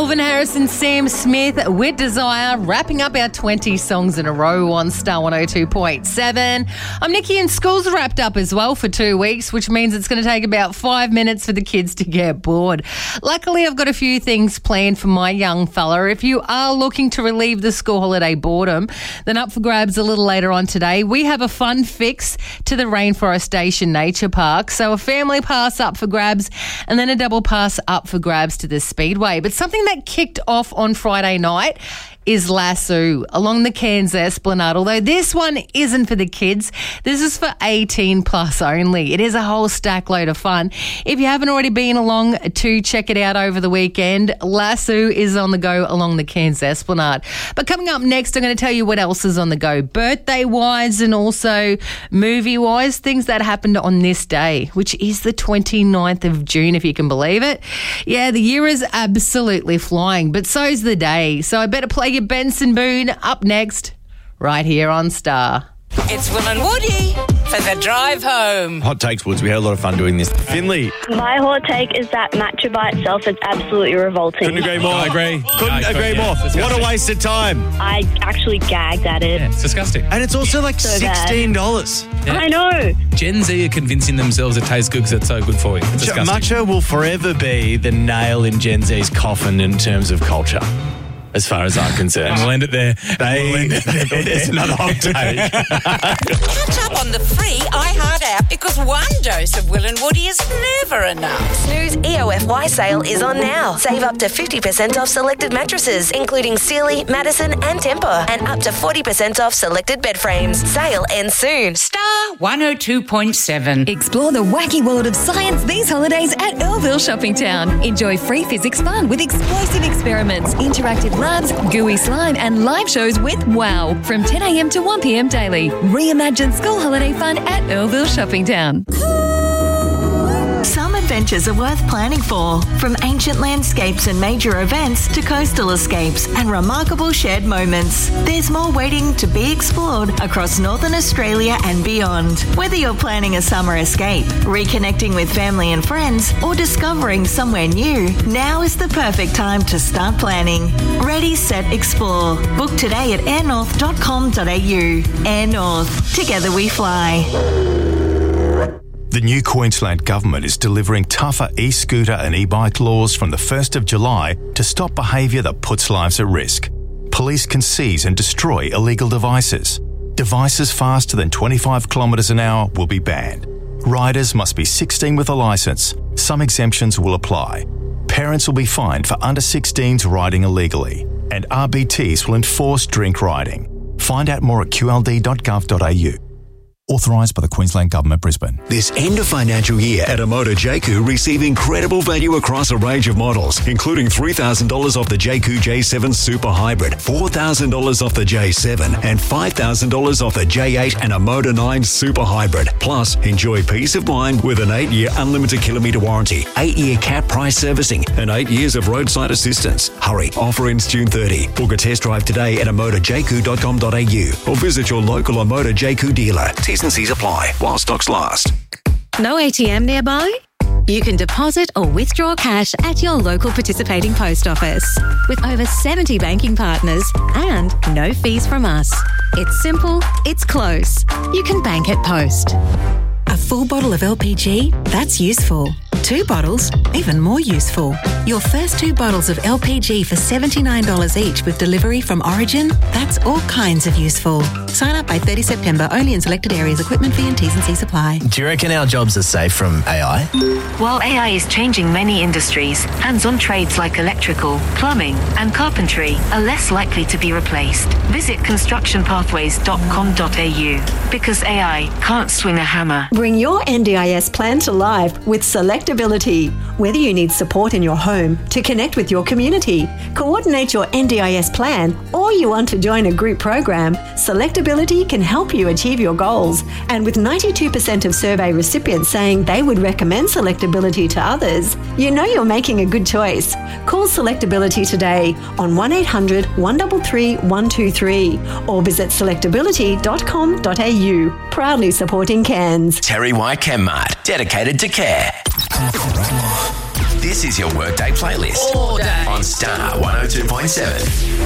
Calvin Harris and Sam Smith with Desire, wrapping up our 20 songs in a row on Star 102.7. I'm Nikki, and school's wrapped up as well for 2 weeks, which means it's going to take about 5 minutes for the kids to get bored. Luckily, I've got a few things planned for my young fella. If you are looking to relieve the school holiday boredom, then up for grabs a little later on today, we have a fun fix to the Rainforest Station Nature Park. So a family pass up for grabs and then a double pass up for grabs to the Speedway. But something that kicked off on Friday night is Lasso along the Cairns Esplanade. Although this one isn't for the kids, this is for 18 plus only. It is a whole stack load of fun. If you haven't already been along to check it out over the weekend, Lasso is on the go along the Cairns Esplanade. But coming up next, I'm going to tell you what else is on the go, birthday-wise and also movie-wise, things that happened on this day, which is the 29th of June, if you can believe it. Yeah, the year is absolutely flying, but so's the day. So I better play your Benson Boone up next, right here on Star. It's Will and Woody for the drive home. Hot takes, Woods. We had a lot of fun doing this. Finley. My hot take is that matcha by itself is absolutely revolting. Couldn't agree more. I agree. Couldn't agree more. What a waste of time. I actually gagged at it. Yeah, it's disgusting. And it's also like So bad. $16. Yeah. I know. Gen Z are convincing themselves it tastes good because it's so good for you. It's disgusting. Matcha will forever be the nail in Gen Z's coffin in terms of culture, as far as I'm concerned. And we'll end it there. It's another hot take. Catch up on the free iHeart app because one dose of Will and Woody is never enough. Snooze EOFY sale is on now. Save up to 50% off selected mattresses, including Sealy, Madison and Tempur, and up to 40% off selected bed frames. Sale ends soon. Star 102.7. Explore the wacky world of science these holidays at Earlville Shopping Town. Enjoy free physics fun with explosive experiments, interactive labs, gooey slime and live shows with WOW from 10 a.m. to 1 p.m. daily. Reimagine school holiday fun at Earlville Shopping Town. Some adventures are worth planning for, from ancient landscapes and major events to coastal escapes and remarkable shared moments. There's more waiting to be explored across Northern Australia and beyond. Whether you're planning a summer escape, reconnecting with family and friends, or discovering somewhere new, now is the perfect time to start planning. Ready, set, explore. Book today at airnorth.com.au. Air North. Together we fly. The new Queensland Government is delivering tougher e-scooter and e-bike laws from the 1st of July to stop behaviour that puts lives at risk. Police can seize and destroy illegal devices. Devices faster than 25 kilometres an hour will be banned. Riders must be 16 with a licence. Some exemptions will apply. Parents will be fined for under 16s riding illegally. And RBTs will enforce drink riding. Find out more at qld.gov.au. Authorised by the Queensland Government, Brisbane. This end of financial year at Amoto Jayco, receive incredible value across a range of models, including $3,000 off the Jayco J7 Super Hybrid, $4,000 off the J7, and $5,000 off the J8 and a Motor 9 Super Hybrid. Plus, enjoy peace of mind with an 8-year unlimited kilometre warranty, 8-year cap price servicing, and 8 years of roadside assistance. Hurry, offer ends June 30. Book a test drive today at amotojayco.com.au or visit your local Amoto Jayco dealer. T's and C's apply while stocks last. No ATM nearby? You can deposit or withdraw cash at your local participating post office. With over 70 banking partners and no fees from us. It's simple, it's close. You can bank at Post. A full bottle of LPG? That's useful. 2 bottles? Even more useful. Your first 2 bottles of LPG for $79 each with delivery from Origin? That's all kinds of useful. Sign up by 30 September only in selected areas. Equipment fee and T's and C's apply. Do you reckon our jobs are safe from AI? While AI is changing many industries, hands-on trades like electrical, plumbing and carpentry are less likely to be replaced. Visit constructionpathways.com.au because AI can't swing a hammer. Bring your NDIS plan to life with Selectability. Whether you need support in your home to connect with your community, coordinate your NDIS plan, or you want to join a group program, Selectability can help you achieve your goals. And with 92% of survey recipients saying they would recommend Selectability to others, you know you're making a good choice. Call Selectability today on 1800 133 123 or visit selectability.com.au. Proudly supporting Cairns. Terry White ChemMart, dedicated to care. This is your Workday playlist All day. on Star 102.7.